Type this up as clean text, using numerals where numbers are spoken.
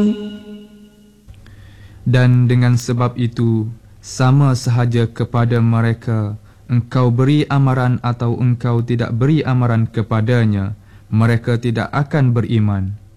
Dan dengan sebab itu, sama sahaja kepada mereka, engkau beri amaran atau engkau tidak beri amaran kepadanya, mereka tidak akan beriman.